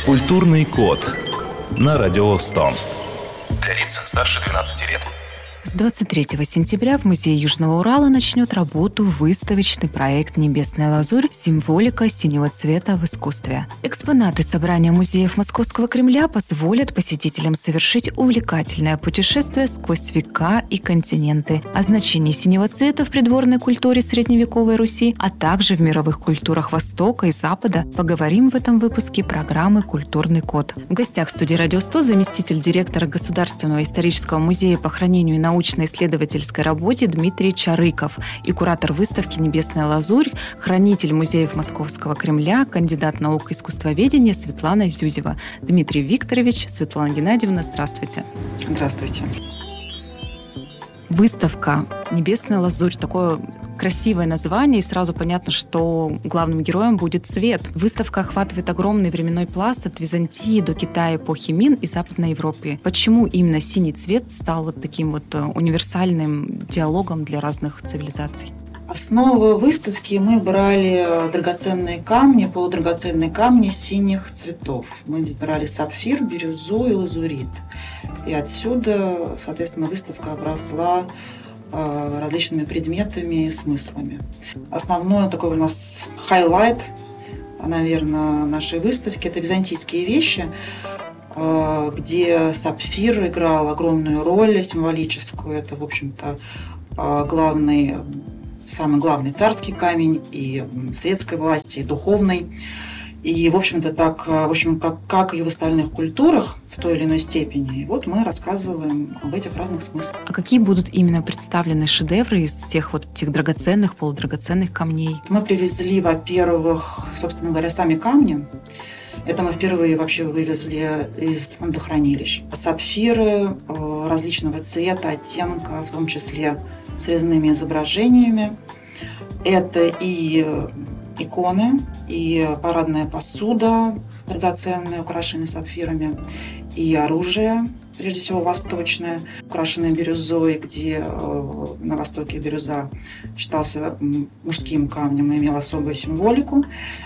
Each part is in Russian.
Культурный код на Радио 100. Для лиц старше 12 лет. С 23 сентября в Музее Южного Урала начнет работу выставочный проект «Небесная лазурь. Символика синего цвета в искусстве». Экспонаты собрания музеев Московского Кремля позволят посетителям совершить увлекательное путешествие сквозь века и континенты. О значении синего цвета в придворной культуре средневековой Руси, а также в мировых культурах Востока и Запада поговорим в этом выпуске программы «Культурный код». В гостях студии «Радио 100» заместитель директора Государственного исторического музея по хранению и научно-исследовательской работе Дмитрий Чарыков и куратор выставки «Небесная лазурь», хранитель музеев Московского Кремля, кандидат наук искусствоведения Светлана Зюзева. Дмитрий Викторович, Светлана Геннадьевна, здравствуйте. Здравствуйте. Выставка «Небесная лазурь» — такое красивое название, и сразу понятно, что главным героем будет цвет. Выставка охватывает огромный временной пласт от Византии до Китая, эпохи Мин и Западной Европы. Почему именно синий цвет стал вот таким вот универсальным диалогом для разных цивилизаций? Основу выставки мы брали драгоценные камни, полудрагоценные камни синих цветов. Мы брали сапфир, бирюзу и лазурит. И отсюда, соответственно, выставка обросла различными предметами и смыслами. Основной такой у нас хайлайт, наверное, нашей выставки – это византийские вещи, где сапфир играл огромную роль символическую. Это, в общем-то, самый главный царский камень и светской власти, и духовный. И, в общем-то, как и в остальных культурах в той или иной степени. И вот мы рассказываем об этих разных смыслах. А какие будут именно представлены шедевры из тех драгоценных, полудрагоценных камней? Мы привезли, во-первых, собственно говоря, сами камни. Это мы впервые вообще вывезли из фондохранилищ. Сапфиры различного цвета, оттенка, в том числе с резными изображениями. Это и иконы, и парадная посуда, драгоценная, украшенная сапфирами, и оружие, прежде всего восточное, украшенное бирюзой, где на Востоке бирюза считался мужским камнем и имел особую символику.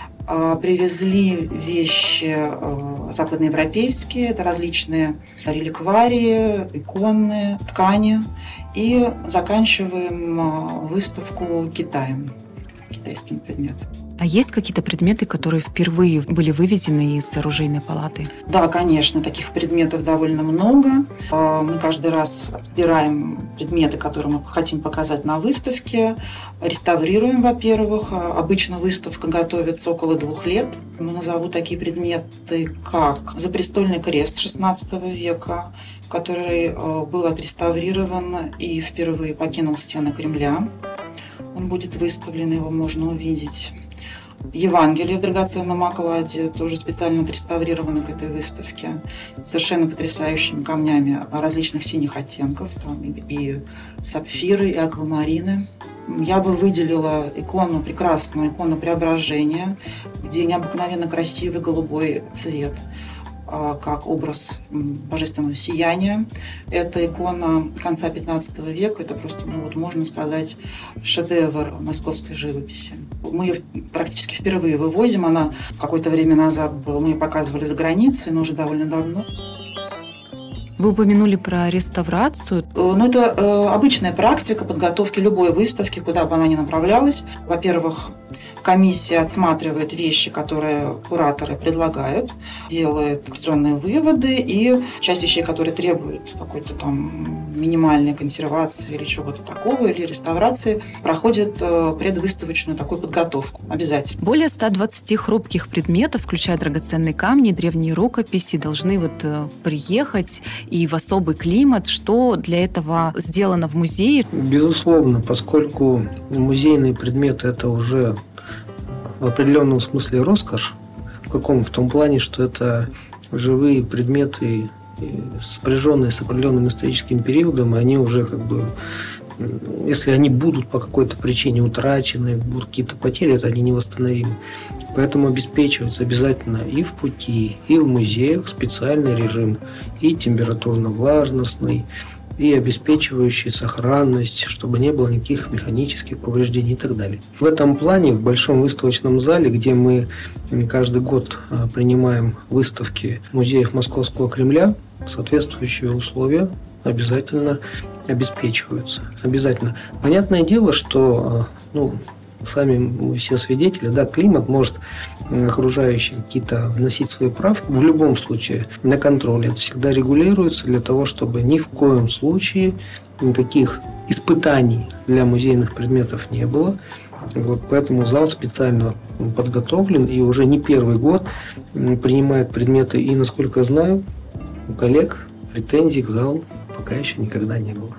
Привезли вещи западноевропейские, это различные реликварии, иконы, ткани. И заканчиваем выставку Китаем, китайским предметом. А есть какие-то предметы, которые впервые были вывезены из оружейной палаты? Да, конечно, таких предметов довольно много. Мы каждый раз отбираем предметы, которые мы хотим показать на выставке, реставрируем, во-первых. Обычно выставка готовится около 2 лет. Назову такие предметы, как запрестольный крест XVI века, который был отреставрирован и впервые покинул стены Кремля. Он будет выставлен, его можно увидеть. Евангелие в драгоценном окладе, тоже специально отреставрировано к этой выставке, совершенно потрясающими камнями различных синих оттенков, там и сапфиры, и аквамарины. Я бы выделила прекрасную икону Преображения, где необыкновенно красивый голубой цвет, как образ божественного сияния. Это икона конца XV века. Это просто, можно сказать, шедевр московской живописи. Мы ее практически впервые вывозим. Она какое-то время назад была, мы ее показывали за границей, но уже довольно давно. Вы упомянули про реставрацию. Это обычная практика подготовки любой выставки, куда бы она ни направлялась. Во-первых, комиссия отсматривает вещи, которые кураторы предлагают, делает определенные выводы, и часть вещей, которые требуют какой-то там минимальной консервации или чего-то такого, или реставрации, проходит предвыставочную такую подготовку обязательно. Более 120 хрупких предметов, включая драгоценные камни и древние рукописи, должны приехать и в особый климат. Что для этого сделано в музее? Безусловно, поскольку музейные предметы – это уже в определенном смысле роскошь. В том плане, что это живые предметы, сопряженные с определенным историческим периодом, они уже если они будут по какой-то причине утрачены, будут какие-то потери, это они невосстановимы. Поэтому обеспечивается обязательно и в пути, и в музеях специальный режим, и температурно-влажностный, и обеспечивающие сохранность, чтобы не было никаких механических повреждений и так далее. В этом плане в Большом выставочном зале, где мы каждый год принимаем выставки музеев Московского Кремля, соответствующие условия обязательно обеспечиваются. Обязательно. Понятное дело, что сами мы все свидетели, да, климат может окружающие какие-то вносить свои правки. В любом случае на контроле это всегда регулируется для того, чтобы ни в коем случае никаких испытаний для музейных предметов не было. Поэтому зал специально подготовлен и уже не первый год принимает предметы. И, насколько я знаю, у коллег претензий к залу пока еще никогда не было.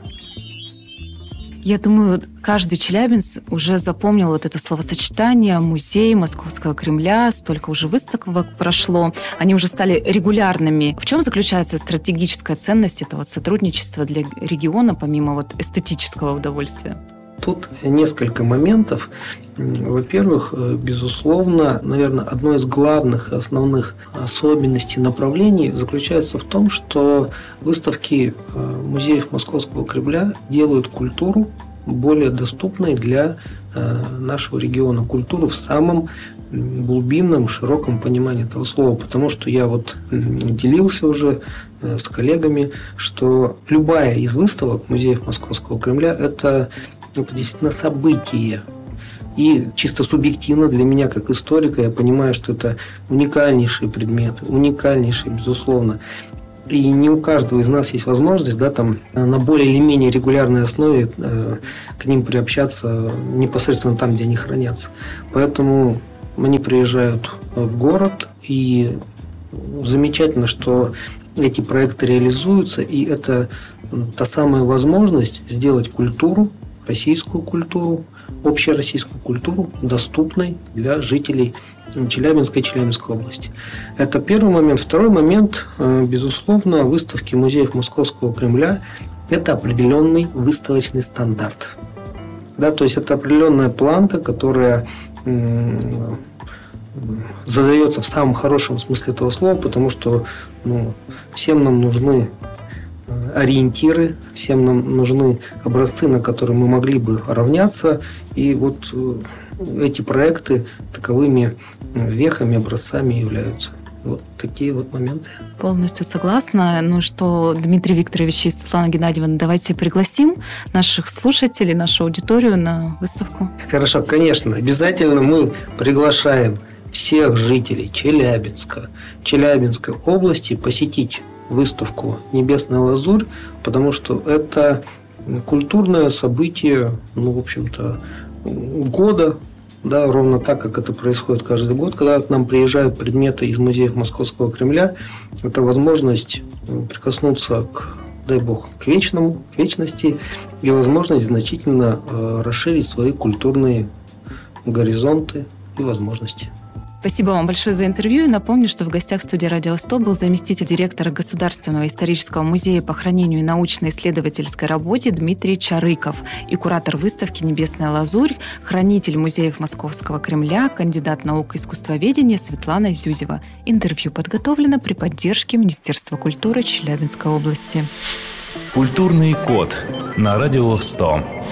Я думаю, каждый челябинец уже запомнил вот это словосочетание «музей Московского Кремля», столько уже выставок прошло, они уже стали регулярными. В чем заключается стратегическая ценность этого сотрудничества для региона, помимо эстетического удовольствия? Тут несколько моментов. Во-первых, безусловно, наверное, одной из главных и основных особенностей направлений заключается в том, что выставки музеев Московского Кремля делают культуру более доступной для нашего региона. Культуру в самом глубинном, широком понимании этого слова. Потому что я делился уже с коллегами, что любая из выставок музеев Московского Кремля – это действительно событие. И чисто субъективно для меня, как историка, я понимаю, что это уникальнейшие предметы, уникальнейшие, безусловно. И не у каждого из нас есть возможность на более или менее регулярной основе к ним приобщаться непосредственно там, где они хранятся. Поэтому они приезжают в город, и замечательно, что эти проекты реализуются, и это та самая возможность сделать культуру, российскую культуру, общероссийскую культуру доступной для жителей Челябинска и Челябинской области. Это первый момент. Второй момент, безусловно, выставки музеев Московского Кремля – это определенный выставочный стандарт. Да, то есть это определенная планка, которая задается в самом хорошем смысле этого слова, потому что всем нам нужны ориентиры, всем нам нужны образцы, на которые мы могли бы равняться. И эти проекты таковыми вехами, образцами являются. Такие моменты. Полностью согласна. Что, Дмитрий Викторович и Светлана Геннадьевна, давайте пригласим наших слушателей, нашу аудиторию на выставку. Хорошо, конечно. Обязательно мы приглашаем всех жителей Челябинска, Челябинской области посетить выставку «Небесная лазурь», потому что это культурное событие, года, да, ровно так, как это происходит каждый год, когда к нам приезжают предметы из музеев Московского Кремля. Это возможность прикоснуться дай бог, к вечному, к вечности, и возможность значительно расширить свои культурные горизонты и возможности. Спасибо вам большое за интервью. И напомню, что в гостях студии «Радио 100» был заместитель директора Государственного исторического музея по хранению и научно-исследовательской работе Дмитрий Чарыков и куратор выставки «Небесная лазурь», хранитель музеев Московского Кремля, кандидат наук искусствоведения Светлана Зюзева. Интервью подготовлено при поддержке Министерства культуры Челябинской области. Культурный код на «Радио 100».